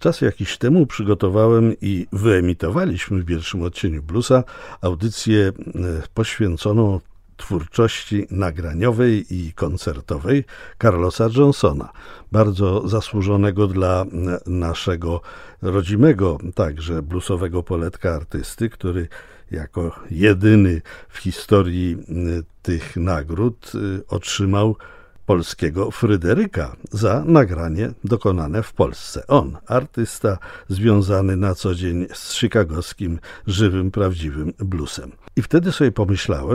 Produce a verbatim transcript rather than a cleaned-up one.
Czas jakiś temu przygotowałem i wyemitowaliśmy w pierwszym odcieniu Bluesa audycję poświęconą twórczości nagraniowej i koncertowej Carlosa Johnsona, bardzo zasłużonego dla naszego rodzimego, także bluesowego poletka artysty, który jako jedyny w historii tych nagród otrzymał polskiego Fryderyka za nagranie dokonane w Polsce. On, artysta związany na co dzień z chicagowskim, żywym, prawdziwym bluesem. I wtedy sobie pomyślałem,